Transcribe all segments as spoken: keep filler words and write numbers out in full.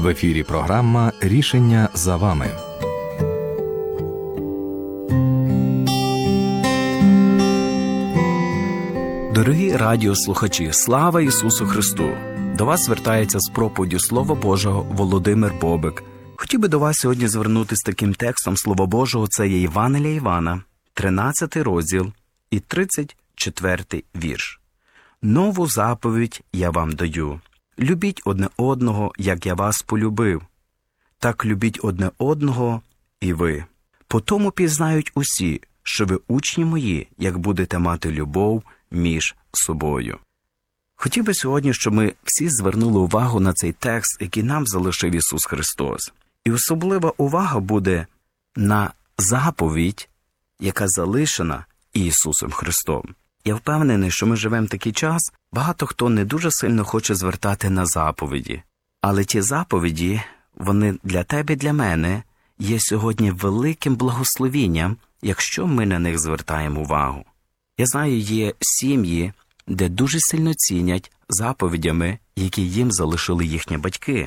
В ефірі програма «Рішення за вами». Дорогі радіослухачі, слава Ісусу Христу! До вас звертається з проповіддю Слова Божого Володимир Бобик. Хотів би до вас сьогодні звернутися з таким текстом Слова Божого. Це є Євангелія Івана, тринадцятий розділ і тридцять четвертий вірш. «Нову заповідь я вам даю. Любіть одне одного, як я вас полюбив. Так любіть одне одного і ви. По тому пізнають усі, що ви учні мої, як будете мати любов між собою». Хотів би сьогодні, щоб ми всі звернули увагу на цей текст, який нам залишив Ісус Христос. І особлива увага буде на заповідь, яка залишена Ісусом Христом. Я впевнений, що ми живемо в такий час, багато хто не дуже сильно хоче звертати на заповіді. Але ті заповіді, вони для тебе і для мене є сьогодні великим благословінням, якщо ми на них звертаємо увагу. Я знаю, є сім'ї, де дуже сильно цінять заповідями, які їм залишили їхні батьки.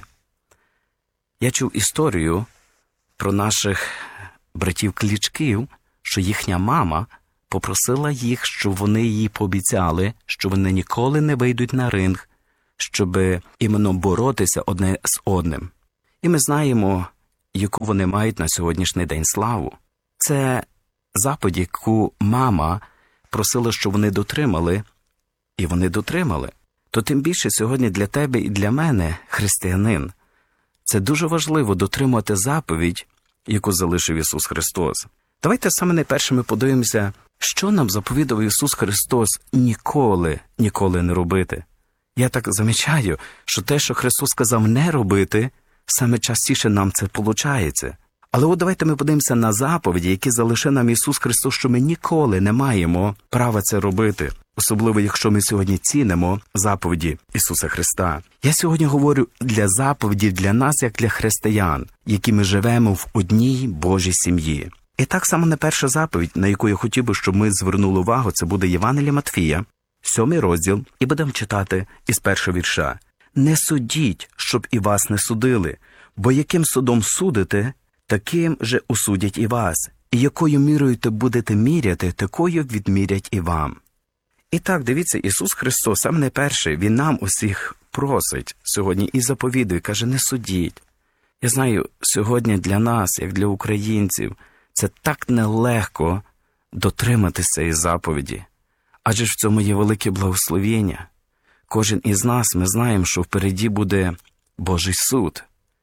Я чув історію про наших братів-клічків, що їхня мама попросила їх, щоб вони їй пообіцяли, що вони ніколи не вийдуть на ринг, щоб іменно боротися одне з одним. І ми знаємо, яку вони мають на сьогоднішній день славу. Це заповідь, яку мама просила, щоб вони дотримали, і вони дотримали. То тим більше сьогодні для тебе і для мене, християнин, це дуже важливо дотримувати заповідь, яку залишив Ісус Христос. Давайте саме найперше ми подивимося, що нам заповідав Ісус Христос ніколи, ніколи не робити. Я так замічаю, що те, що Христос сказав не робити, саме частіше нам це виходить. Але от давайте ми подивимося на заповіді, які залишив нам Ісус Христос, що ми ніколи не маємо права це робити. Особливо, якщо ми сьогодні цінимо заповіді Ісуса Христа. Я сьогодні говорю для заповідів для нас, як для християн, які ми живемо в одній Божій сім'ї. І так само на перша заповідь, на яку я хотів би, щоб ми звернули увагу, це буде Євангелія Матфія, сьомий розділ, і будемо читати із першого вірша. «Не судіть, щоб і вас не судили, бо яким судом судите, таким же осудять і вас, і якою мірою те будете міряти, такою відмірять і вам». І так, дивіться, Ісус Христос, саме найперше, Він нам усіх просить сьогодні і заповідує, каже, не судіть. Я знаю, сьогодні для нас, як для українців, це так нелегко дотриматися цієї заповіді. Адже ж в цьому є велике благословення. Кожен із нас, ми знаємо, що впереді буде Божий суд.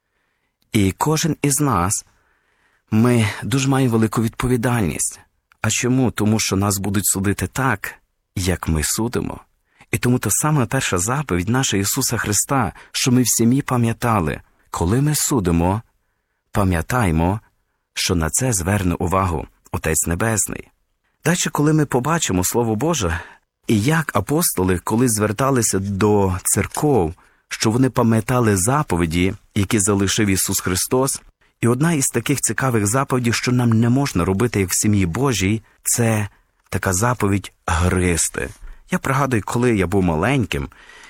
І кожен із нас, ми дуже маємо велику відповідальність. А чому? Тому що нас будуть судити так, як ми судимо. І тому та сама перша заповідь наша Ісуса Христа, що ми в сім'ї пам'ятали, коли ми судимо, пам'ятаймо, що на це зверне увагу Отець Небесний. Далі, коли ми побачимо Слово Боже, і як апостоли, коли зверталися до церков, що вони пам'ятали заповіді, які залишив Ісус Христос, і одна із таких цікавих заповідей, що нам не можна робити, як в сім'ї Божій, це така заповідь гризти. Я пригадую, коли я був маленьким,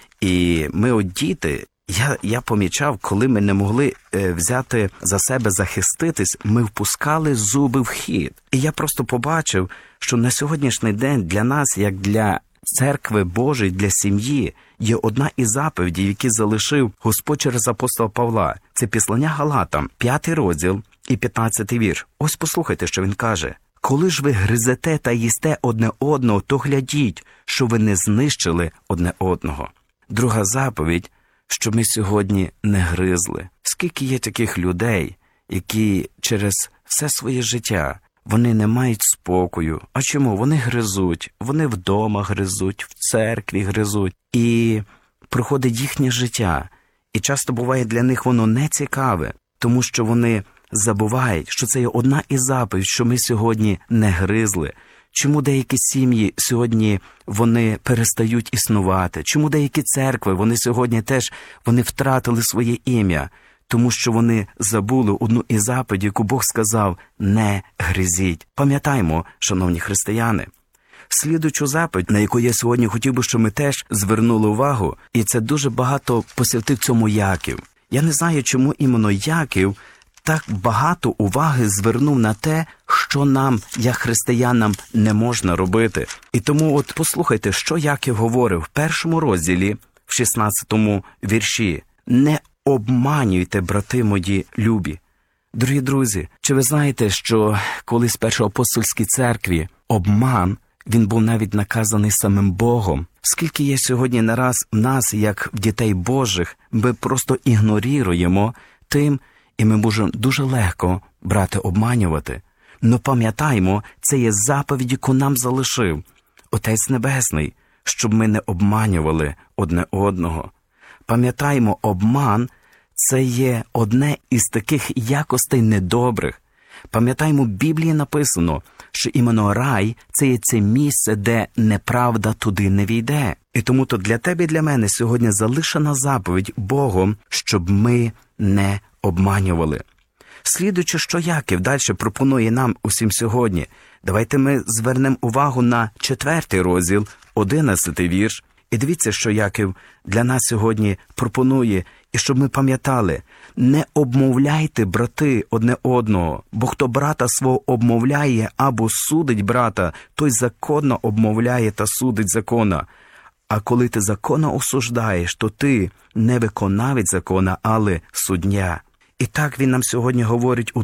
і ми от діти, я, я помічав, коли ми не могли е, взяти за себе захиститись, ми впускали зуби в хід. І я просто побачив, що на сьогоднішній день для нас, як для церкви Божої, для сім'ї, є одна із заповідей, які залишив Господь через апостола Павла. Це Післання Галатам, п'ятий розділ і п'ятнадцятий вірш. Ось послухайте, що він каже. «Коли ж ви гризете та їсте одне одного, то глядіть, що ви не знищили одне одного». Друга заповідь, що ми сьогодні не гризли. Скільки є таких людей, які через все своє життя, вони не мають спокою. А чому? Вони гризуть, вони вдома гризуть, в церкві гризуть. І проходить їхнє життя. І часто буває для них воно не цікаве, тому що вони забувають, що це є одна із заповідей, що ми сьогодні не гризли. Чому деякі сім'ї сьогодні вони перестають існувати? Чому деякі церкви, вони сьогодні теж вони втратили своє ім'я? Тому що вони забули одну із заповідей, яку Бог сказав «не гризіть». Пам'ятаймо, шановні християни. Слідуючу заповідь, на яку я сьогодні хотів би, щоб ми теж звернули увагу, і це дуже багато посвятив цьому Яків. Я не знаю, чому іменно Яків так багато уваги звернув на те, що нам, як християнам, не можна робити. І тому от послухайте, що Яків говорив в першому розділі, в шістнадцятому вірші. «Не обманюйте, брати мої любі». Дорогі друзі, чи ви знаєте, що колись в першоапостольській церкві обман, він був навіть наказаний самим Богом? Скільки є сьогодні нараз в нас, як в дітей Божих, ми просто ігноруємо тим, і ми можемо дуже легко брати обманювати. Но пам'ятаймо, це є заповідь, яку нам залишив Отець Небесний, щоб ми не обманювали одне одного. Пам'ятаймо, обман – це є одне із таких якостей недобрих. Пам'ятаймо, в Біблії написано, що іменно рай – це є це місце, де неправда туди не війде. І тому то для тебе і для мене сьогодні залишена заповідь Богом, щоб ми не обманювали. Слідуючи, що Яків далі пропонує нам усім сьогодні, давайте ми звернемо увагу на четвертий розділ, одинадцятий вірш. І дивіться, що Яків для нас сьогодні пропонує, і щоб ми пам'ятали: не обмовляйте, брати, одне одного, бо хто брата свого обмовляє або судить брата, той законно обмовляє та судить закона. А коли ти закона осуждаєш, то ти не виконавець закона, але суддя. І так він нам сьогодні говорить у